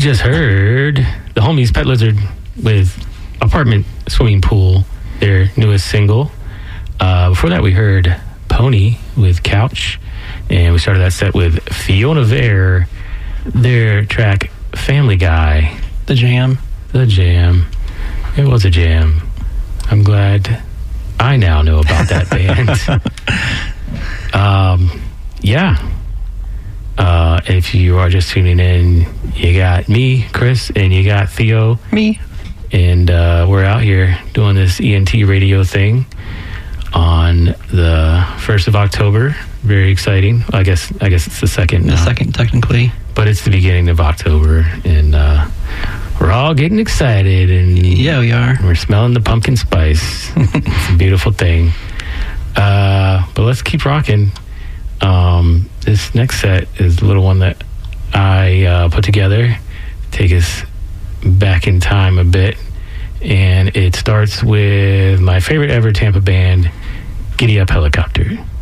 just heard the homies Pet Lizard with Apartment Swimming Pool, their newest single. Before that, we heard Pony with Couch. And we started that set with Fiona Vare, their track Family Guy. The Jam. The Jam. It was a jam. I'm glad I now know about that band. If you are just tuning in, you got me, Chris, and you got Theo. Me. And we're out here doing this ENT radio thing on the 1st of October. Very exciting. I guess it's the second. The second, technically. But it's the beginning of October, and we're all getting excited. And yeah, we are. We're smelling the pumpkin spice. It's a beautiful thing. But let's keep rocking. This next set is a little one that I put together. Take us back in time a bit. And it starts with my favorite ever Tampa band, Giddy Up Helicopter.